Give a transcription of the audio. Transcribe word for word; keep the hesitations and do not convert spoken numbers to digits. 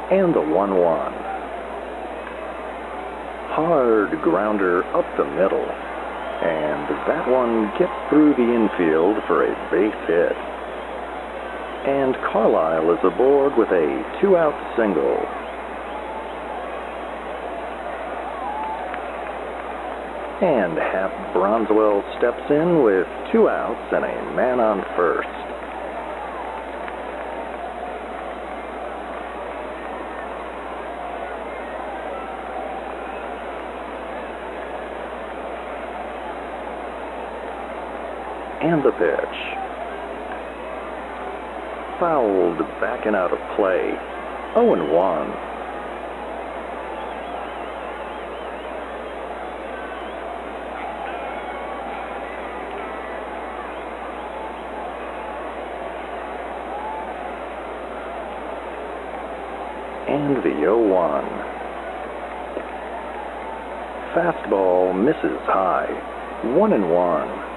And the one one. Hard grounder up the middle. And that one gets through the infield for a base hit. And Carlisle is aboard with a two-out single. And Hap Bronswell steps in with two outs and a man on first. And the pitch. Fouled back and out of play. oh and one. And the oh one. Fastball misses high. one and one.